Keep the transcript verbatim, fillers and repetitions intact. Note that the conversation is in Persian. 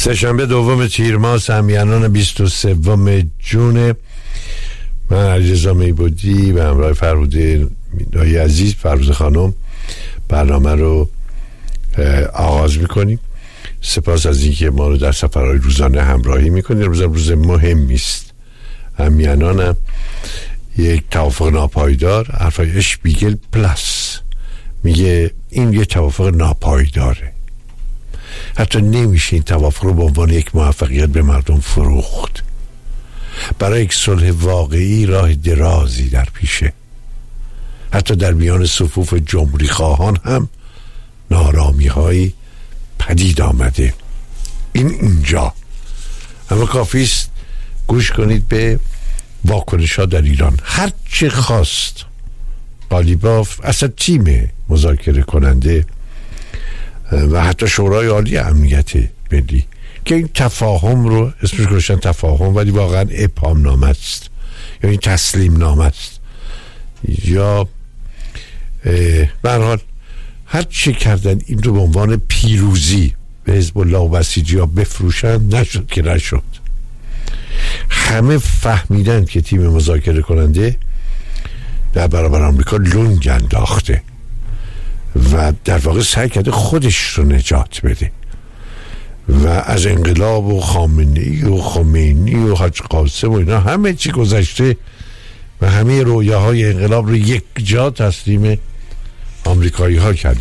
سه‌شنبه دوم تیر ماه همیهنان بیست و سوم جون. من علیرضا میبودی و همراه فرهوده میدای عزیز، فرهوده خانم، برنامه رو آغاز میکنیم. سپاس از اینکه ما رو در سفرهای روزانه همراهی میکنید. روز روز مهمی است. همیهنان هم یک توافق ناپایدار، حرفای اشپیگل پلاس میگه این یه توافق ناپایداره، حتی نمیشه این توافق رو به عنوان یک موفقیت به مردم فروخت. برای یک صلح واقعی راه درازی در پیشه. حتی در میان صفوف جمهوری خواهان هم نارامی هایی پدید آمده. این اینجا. اما کافیست گوش کنید به واکنش ها در ایران. هر چه خواست قالیباف، اصلا تیم مذاکره کننده و حتی شورای عالی امنیت ملی که این تفاهم رو اسمش گذاشتن تفاهم، ولی واقعا ابهام نامه است یا این تسلیم نامه است یا به هر حال هر چه کردن این رو به عنوان پیروزی به حزب الله و بسیجی ها بفروشن، نشد که نشد. همه فهمیدن که تیم مذاکره کننده در برابر آمریکا لنگ انداخته و در واقع سعی کرده خودش رو نجات بده و از انقلاب و خامنه‌ای و خمینی و حاج قاسم و اینا همه چی گذشته و همه رویاهای انقلاب رو یک جا تسلیم آمریکایی ها کرده.